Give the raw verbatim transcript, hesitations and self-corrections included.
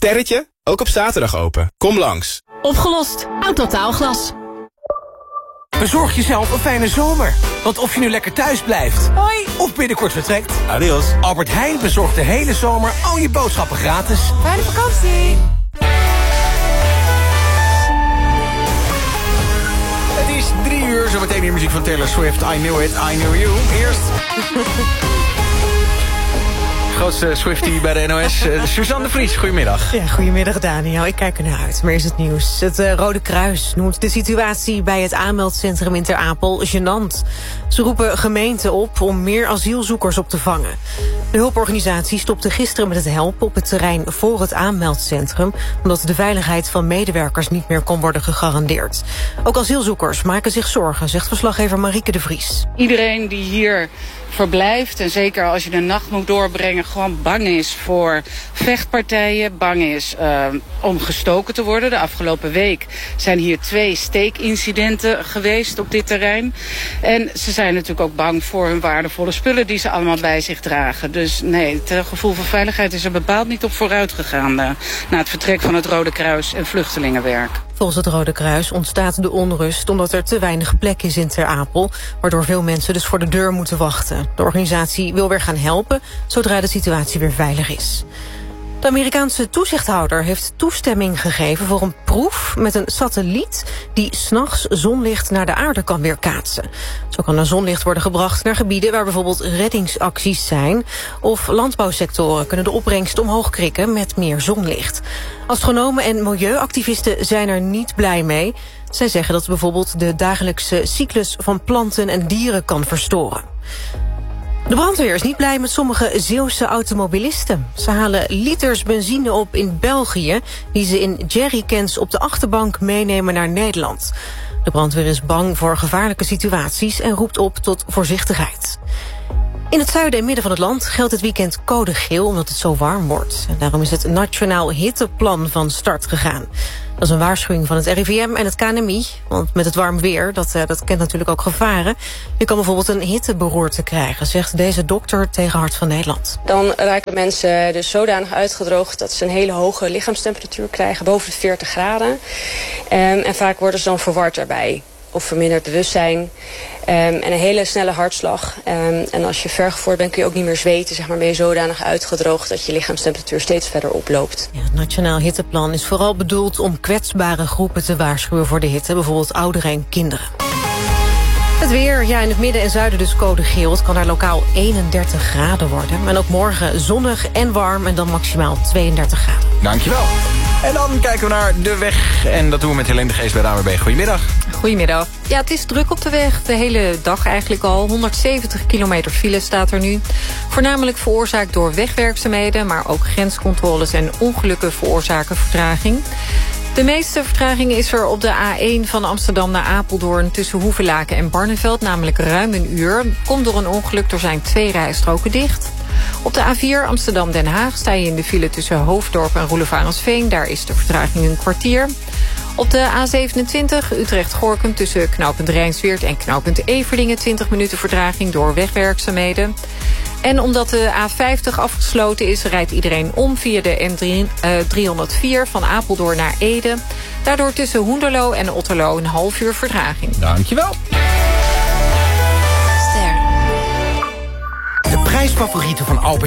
Sterretje, ook op zaterdag open. Kom langs. Opgelost. Autotaalglas. Bezorg jezelf een fijne zomer. Want of je nu lekker thuis blijft... Hoi. Of binnenkort vertrekt... Adios. Albert Heijn bezorgt de hele zomer al je boodschappen gratis. Fijne vakantie. Het is drie uur, zometeen weer muziek van Taylor Swift. I knew it, I knew you. Eerst... grootste Swiftie bij de N O S, uh, Suzanne de Vries. Goedemiddag. Ja, goedemiddag Daniel. Ik kijk ernaar uit. Maar is het nieuws. Het uh, Rode Kruis noemt de situatie bij het aanmeldcentrum in Ter Apel gênant. Ze roepen gemeenten op om meer asielzoekers op te vangen. De hulporganisatie stopte gisteren met het helpen op het terrein voor het aanmeldcentrum, omdat de veiligheid van medewerkers niet meer kon worden gegarandeerd. Ook asielzoekers maken zich zorgen, zegt verslaggever Marieke de Vries. Iedereen die hier verblijft, en zeker als je de nacht moet doorbrengen, gewoon bang is voor vechtpartijen, bang is uh, om gestoken te worden. De afgelopen week zijn hier twee steekincidenten geweest op dit terrein. En ze zijn natuurlijk ook bang voor hun waardevolle spullen die ze allemaal bij zich dragen. Dus nee, het gevoel van veiligheid is er bepaald niet op vooruit gegaan uh, na het vertrek van het Rode Kruis en vluchtelingenwerk. Volgens het Rode Kruis ontstaat de onrust omdat er te weinig plek is in Ter Apel, waardoor veel mensen dus voor de deur moeten wachten. De organisatie wil weer gaan helpen zodra de situatie weer veilig is. De Amerikaanse toezichthouder heeft toestemming gegeven voor een proef met een satelliet die 's nachts zonlicht naar de aarde kan weerkaatsen. Zo kan er zonlicht worden gebracht naar gebieden waar bijvoorbeeld reddingsacties zijn, of landbouwsectoren kunnen de opbrengst omhoog krikken met meer zonlicht. Astronomen en milieuactivisten zijn er niet blij mee. Zij zeggen dat het bijvoorbeeld de dagelijkse cyclus van planten en dieren kan verstoren. De brandweer is niet blij met sommige Zeeuwse automobilisten. Ze halen liters benzine op in België, die ze in jerrycans op de achterbank meenemen naar Nederland. De brandweer is bang voor gevaarlijke situaties en roept op tot voorzichtigheid. In het zuiden en midden van het land geldt het weekend code geel omdat het zo warm wordt. En daarom is het Nationaal Hitteplan van start gegaan. Dat is een waarschuwing van het R I V M en het K N M I. Want met het warm weer, dat, uh, dat kent natuurlijk ook gevaren. Je kan bijvoorbeeld een hitteberoerte krijgen, zegt deze dokter tegen Hart van Nederland. Dan raken mensen dus zodanig uitgedroogd dat ze een hele hoge lichaamstemperatuur krijgen, boven de veertig graden. Um, en vaak worden ze dan verward daarbij. Of verminderd bewustzijn. Um, en een hele snelle hartslag. Um, en als je vergevoerd bent kun je ook niet meer zweten. Zeg maar, ben je zodanig uitgedroogd dat je lichaamstemperatuur steeds verder oploopt. Ja, het Nationaal Hitteplan is vooral bedoeld om kwetsbare groepen te waarschuwen voor de hitte. Bijvoorbeeld ouderen en kinderen. Het weer, ja, in het midden en zuiden dus code geel. Het kan daar lokaal eenendertig graden worden. En ook morgen zonnig en warm en dan maximaal tweeëndertig graden. Dankjewel. En dan kijken we naar de weg. En dat doen we met Helene de Geest bij de A N W B. Goedemiddag. Goedemiddag. Ja, het is druk op de weg. De hele dag eigenlijk al. honderdzeventig kilometer file staat er nu. Voornamelijk veroorzaakt door wegwerkzaamheden, maar ook grenscontroles en ongelukken veroorzaken vertraging. De meeste vertraging is er op de A één van Amsterdam naar Apeldoorn tussen Hoevelaken en Barneveld, namelijk ruim een uur. Komt door een ongeluk, er zijn twee rijstroken dicht. Op de A vier Amsterdam-Den Haag sta je in de file tussen Hoofddorp en Roelevarensveen. Daar is de vertraging een kwartier. Op de A zevenentwintig Utrecht-Gorkum tussen knooppunt Rijnsweert en knooppunt Everdingen twintig minuten vertraging door wegwerkzaamheden. En omdat de A vijftig afgesloten is, rijdt iedereen om via de N driehonderdvier van Apeldoorn naar Ede. Daardoor tussen Hoenderloo en Otterloo een half uur vertraging. Dankjewel. Ster. De prijsfavorieten van Albert